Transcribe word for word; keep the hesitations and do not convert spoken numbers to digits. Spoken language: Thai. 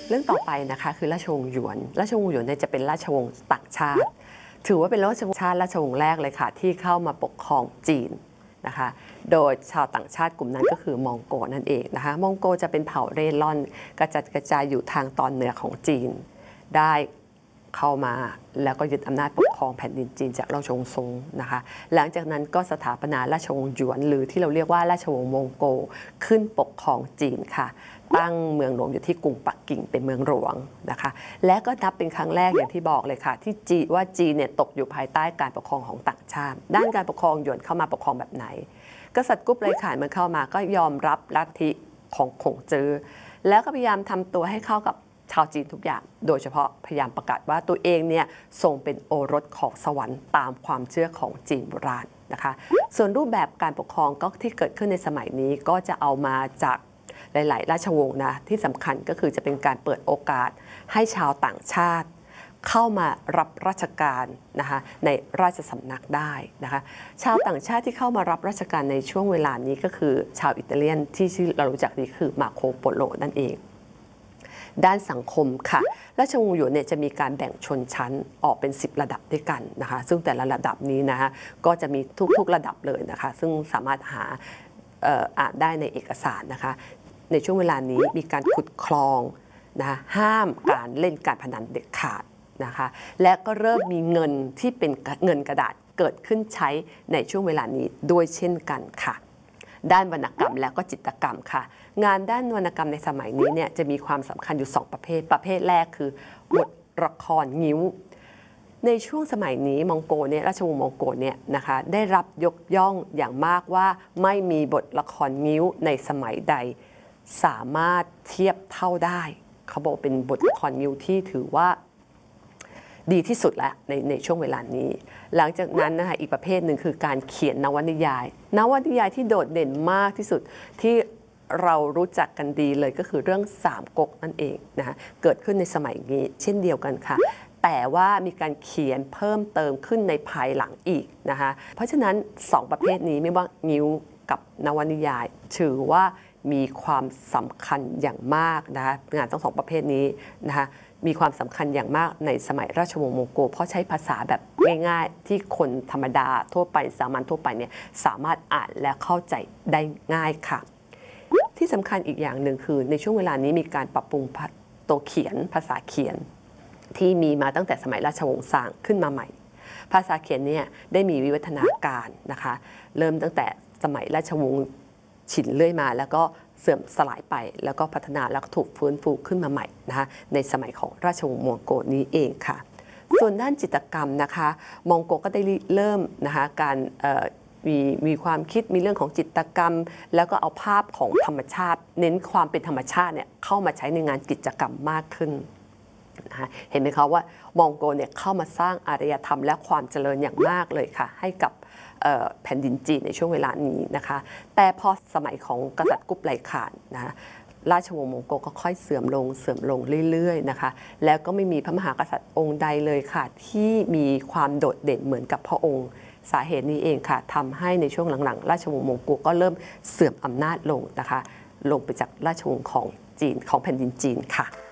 เรื่องต่อไปนะคะคือราชวงศ์หยวนราชวงศ์หยวนเนี่ยจะเป็นราชวงศ์ต่างชาติถือว่าเป็นราชวงศ์ชาติราชวงศ์แรกเลยค่ะที่เข้ามาปกครองจีนนะคะโดยชาวต่างชาติกลุ่มนั้นก็คือมองโกนั่นเองนะคะมองโกจะเป็นเผ่าเร่ร่อนกระจัดกระจายอยู่ทางตอนเหนือของจีนได้เข้ามาแล้วก็ยึดอำนาจปกครองแผ่นดินจีนจากราชวงศ์ซุงนะคะหลังจากนั้นก็สถาปนาราชวงศ์หยวนหรือที่เราเรียกว่าราชวงศ์มองโกขึ้นปกครองจีนค่ะตั้งเมืองหลวงอยู่ที่กรุงปักกิ่งเป็นเมืองหลวงนะคะและก็นับเป็นครั้งแรกอย่างที่บอกเลยค่ะที่จีนว่าจีนเนี่ยตกอยู่ภายใต้การปกครองของต่างชาติด้านการปกครองหยวนเข้ามาปกครองแบบไหนกษัตริย์กุ๊บไลข่านมันเข้ามาก็ยอมรับลัทธิของขงจื้อแล้วก็พยายามทำตัวให้เข้ากับชาวจีนทุกอย่างโดยเฉพาะพยายามประกาศว่าตัวเองเนี่ยทรงเป็นโอรสของสวรรค์ตามความเชื่อของจีนโบราณนะคะส่วนรูปแบบการปกครองก็ที่เกิดขึ้นในสมัยนี้ก็จะเอามาจากหลายๆราชวงศ์นะที่สำคัญก็คือจะเป็นการเปิดโอกาสให้ชาวต่างชาติเข้ามารับราชการนะคะในราชสำนักได้นะคะชาวต่างชาติที่เข้ามารับราชการในช่วงเวลานี้ก็คือชาวอิตาเลียนที่เรารู้จักดีคือมาโคโปโลนั่นเองด้านสังคมค่ะราชวงศ์หยวนเนี่ยจะมีการแบ่งชนชั้นออกเป็นสิบระดับด้วยกันนะคะซึ่งแต่ละระดับนี้นะคะก็จะมีทุกๆระดับเลยนะคะซึ่งสามารถหาอ่านได้ในเอกสารนะคะในช่วงเวลานี้มีการขุดคลองนะห้ามการเล่นการพนันเด็ดขาดนะคะและก็เริ่มมีเงินที่เป็นเงินกระดาษเกิดขึ้นใช้ในช่วงเวลานี้ด้วยเช่นกันค่ะด้านวรรณกรรมและก็จิตรกรรมค่ะงานด้านวรรณกรรมในสมัยนี้เนี่ยจะมีความสำคัญอยู่สองประเภทประเภทแรกคือบทละครงิ้วในช่วงสมัยนี้มองโกเนี่ยราชวงศ์มองโกเนี่ยนะคะได้รับยกย่องอย่างมากว่าไม่มีบทละครงิ้วในสมัยใดสามารถเทียบเท่าได้เขาบอกเป็นบทละครงิ้วที่ถือว่าดีที่สุดแล้วในในช่วงเวลานี้หลังจากนั้นนะคะอีกประเภทหนึ่งคือการเขียนนวนิยายนวนิยายที่โดดเด่นมากที่สุดที่เรารู้จักกันดีเลยก็คือเรื่องสามก๊กนั่นเองนะคะเกิดขึ้นในสมัยนี้เช่นเดียวกันค่ะแต่ว่ามีการเขียนเพิ่มเติมขึ้นในภายหลังอีกนะคะเพราะฉะนั้นสองประเภทนี้ไม่ว่างิ้วกับนวนิยายถือว่ามีความสำคัญอย่างมากนะคะงานทั้งสองประเภทนี้นะคะมีความสำคัญอย่างมากในสมัยราชวงศ์มองโกเพราะใช้ภาษาแบบง่ายๆที่คนธรรมดาทั่วไปสามัญทั่วไปเนี่ยสามารถอ่านและเข้าใจได้ง่ายค่ะที่สำคัญอีกอย่างหนึ่งคือในช่วงเวลานี้มีการปรับปรุงตัวเขียนภาษาเขียนที่มีมาตั้งแต่สมัยราชวงศ์ซางขึ้นมาใหม่ภาษาเขียนเนี่ยได้มีวิวัฒนาการนะคะเริ่มตั้งแต่สมัยราชวงศ์ฉินเรื่อยมาแล้วก็เสื่อมสลายไปแล้วก็พัฒนาแล้วก็ถูกฟื้นฟูขึ้นมาใหม่นะคะในสมัยของราชวงศ์มองโกนี้เองค่ะส่วนด้านจิตรกรรมนะคะมองโกก็ได้เริ่มนะคะการมีมีความคิดมีเรื่องของจิตรกรรมแล้วก็เอาภาพของธรรมชาติเน้นความเป็นธรรมชาติเนี่ยเข้ามาใช้ในงานกิจกรรมมากขึ้นนะคะเห็นไหมคะว่ามองโกเนี่ยเข้ามาสร้างอารยธรรมและความเจริญอย่างมากเลยค่ะให้กับแผ่นดินจีนในช่วงเวลานี้นะคะแต่พอสมัยของกษัตริย์กุ๊บไลข่านนะคะราชวงศ์มองโกก็ค่อยเสื่อมลงเสื่อมลงเรื่อยๆนะคะแล้วก็ไม่มีพระมหากษัตริย์องค์ใดเลยค่ะที่มีความโดดเด่นเหมือนกับพระองค์สาเหตุนี้เองค่ะทำให้ในช่วงหลังๆราชวงศ์มองโกก็เริ่มเสื่อมอำนาจลงนะคะลงไปจากราชวงศ์ของจีนของแผ่นดินจีนค่ะ